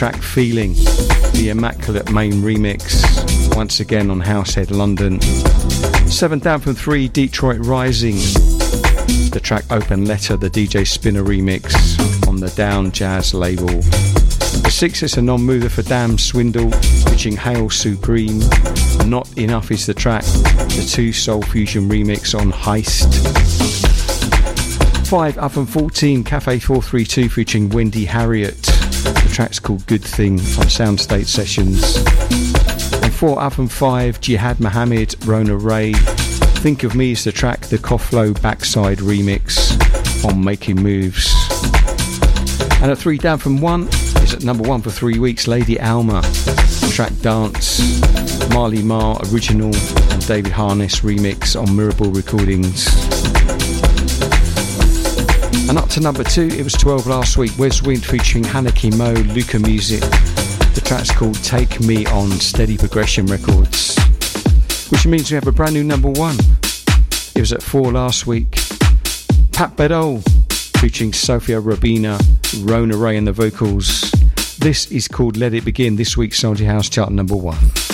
track Feeling, the Immaculate Main remix, once again on Househead London. 7 down from 3, Detroit Rising, the track Open Letter, the DJ Spinner remix on the Down Jazz label. The 6 is a non-mover for Damn Swindle, featuring Hail Supreme. Not Enough is the track, the 2 Soul Fusion remix on Heist. 5 up from 14, Cafe 432 featuring Wendy Harriet. The track's called Good Thing on Soundstate Sessions. And 4 up from 5, Jihad Mohammed, Rona Ray. Think of Me is the track, the Koflo Backside remix on Making Moves. And at 3 down from 1 is at number 1 for 3 weeks, Lady Alma. The track Dance, Marley Marr original and David Harness remix on Mirable Recordings. And up to number 2, it was 12 last week, Wes Wind featuring Hanaki Mo, Luca Music. The track's called Take Me On, Steady Progression Records. Which means we have a brand new number 1. It was at 4 last week. Pat Bedole featuring Sofia Rabina, Rona Ray and the vocals. This is called Let It Begin, this week's Salty House chart number 1.